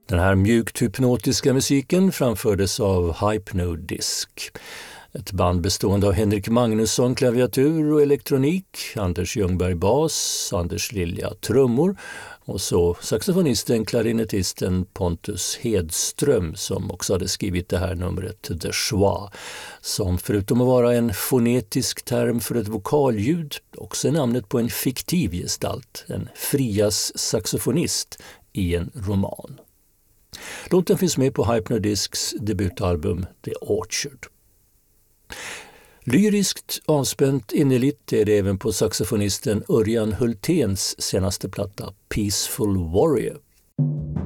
Den här mjukt hypnotiska musiken framfördes av Hypnodisc. Ett band bestående av Henrik Magnusson klaviatur och elektronik, Anders Ljungberg bas, Anders Lilja trummor och så saxofonisten, klarinettisten Pontus Hedström som också hade skrivit det här numret The Schwa, som förutom att vara en fonetisk term för ett vokalljud också är namnet på en fiktiv gestalt, en frias saxofonist i en roman. Låten finns med på Hypnodiscs debutalbum The Orchard. Lyriskt avspänt innerligt är det även på saxofonisten Örjan Hulténs senaste platta Peaceful Warrior.